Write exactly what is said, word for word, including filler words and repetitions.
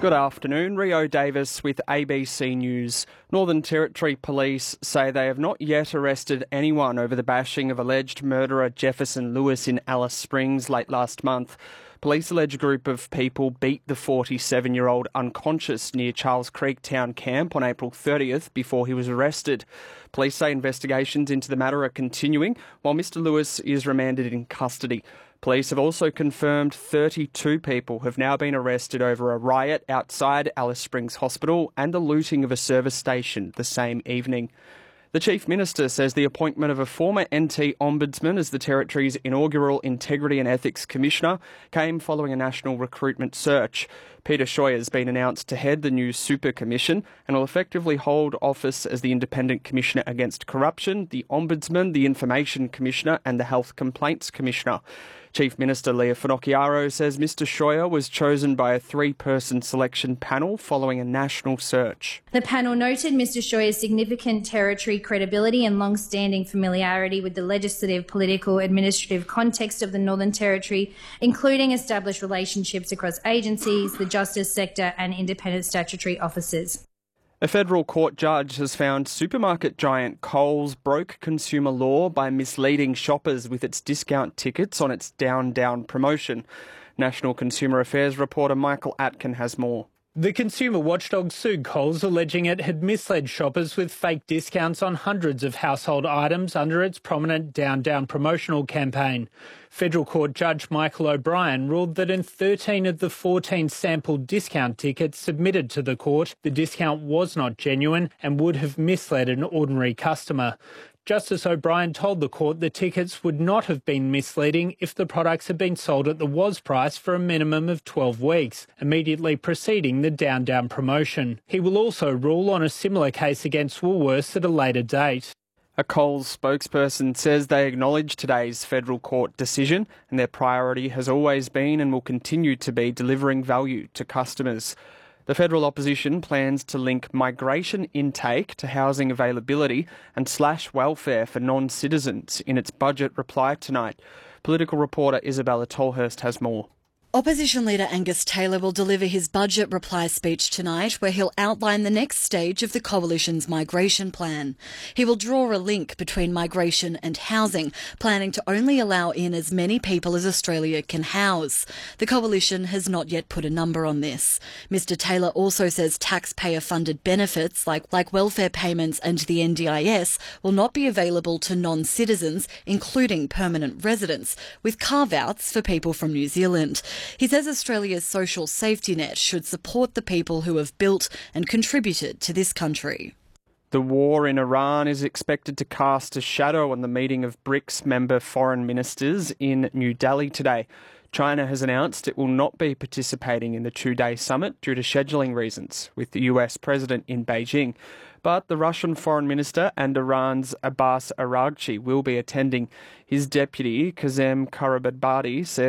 Good afternoon, Rio Davis with A B C News. Northern Territory Police say they have not yet arrested anyone over the bashing of alleged murderer Jefferson Lewis in Alice Springs late last month. Police allege a group of people beat the forty-seven-year-old unconscious near Charles Creek Town Camp on April thirtieth before he was arrested. Police say investigations into the matter are continuing while Mister Lewis is remanded in custody. Police have also confirmed thirty-two people have now been arrested over a riot outside Alice Springs Hospital and the looting of a service station the same evening. The Chief Minister says the appointment of a former N T Ombudsman as the Territory's inaugural Integrity and Ethics Commissioner came following a national recruitment search. Peter Scheuer has been announced to head the new Super Commission and will effectively hold office as the Independent Commissioner Against Corruption, the Ombudsman, the Information Commissioner and the Health Complaints Commissioner. Chief Minister Leah Finocchiaro says Mister Scheuer was chosen by a three-person selection panel following a national search. The panel noted Mister Scheuer's significant territory credibility and long-standing familiarity with the legislative, political, administrative context of the Northern Territory, including established relationships across agencies, the justice sector and independent statutory officers. A federal court judge has found supermarket giant Coles broke consumer law by misleading shoppers with its discount tickets on its Down Down promotion. National Consumer Affairs reporter Michael Atkin has more. The consumer watchdog sued Coles, alleging it had misled shoppers with fake discounts on hundreds of household items under its prominent Down Down promotional campaign. Federal Court Judge Michael O'Brien ruled that in thirteen of the fourteen sampled discount tickets submitted to the court, the discount was not genuine and would have misled an ordinary customer. Justice O'Brien told the court the tickets would not have been misleading if the products had been sold at the was price for a minimum of twelve weeks, immediately preceding the Down Down promotion. He will also rule on a similar case against Woolworths at a later date. A Coles spokesperson says they acknowledge today's federal court decision and their priority has always been and will continue to be delivering value to customers. The federal opposition plans to link migration intake to housing availability and slash welfare for non-citizens in its budget reply tonight. Political reporter Isabella Tolhurst has more. Opposition leader Angus Taylor will deliver his budget reply speech tonight, where he'll outline the next stage of the Coalition's migration plan. He will draw a link between migration and housing, planning to only allow in as many people as Australia can house. The Coalition has not yet put a number on this. Mister Taylor also says taxpayer-funded benefits like, like welfare payments and the N D I S will not be available to non-citizens, including permanent residents, with carve-outs for people from New Zealand. He says Australia's social safety net should support the people who have built and contributed to this country. The war in Iran is expected to cast a shadow on the meeting of BRICS member foreign ministers in New Delhi today. China has announced it will not be participating in the two-day summit due to scheduling reasons, with the U S president in Beijing. But the Russian foreign minister and Iran's Abbas Araghchi will be attending. His deputy, Kazem Karababadi, says